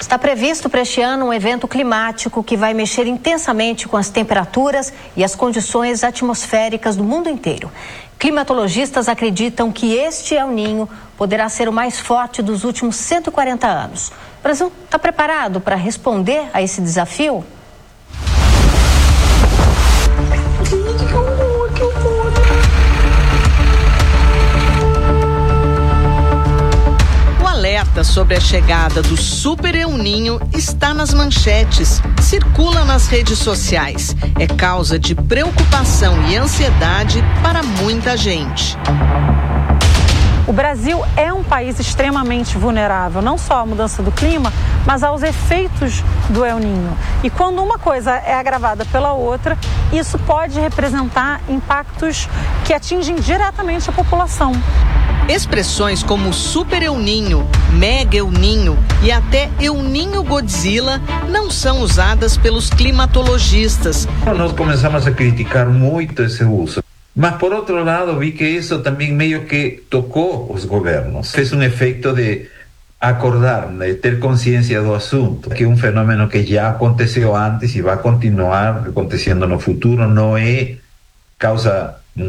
Está previsto para este ano um evento climático que vai mexer intensamente com as temperaturas e as condições atmosféricas do mundo inteiro. Climatologistas acreditam que este El Niño poderá ser o mais forte dos últimos 140 anos. O Brasil está preparado para responder a esse desafio? O alerta sobre a chegada do Super El Niño está nas manchetes, circula nas redes sociais. É causa de preocupação e ansiedade para muita gente. O Brasil é um país extremamente vulnerável, não só à mudança do clima, mas aos efeitos do El Niño. E quando uma coisa é agravada pela outra, isso pode representar impactos que atingem diretamente a população. Expressões como Super El Niño, Mega El Niño e até El Niño Godzilla não são usadas pelos climatologistas. Nós começamos a criticar muito esse uso. Mas, por outro lado, vi que isso também meio que tocou os governos. Fez um efeito de acordar, de ter consciência do assunto, que é um fenômeno que já aconteceu antes e vai continuar acontecendo no futuro, não é causa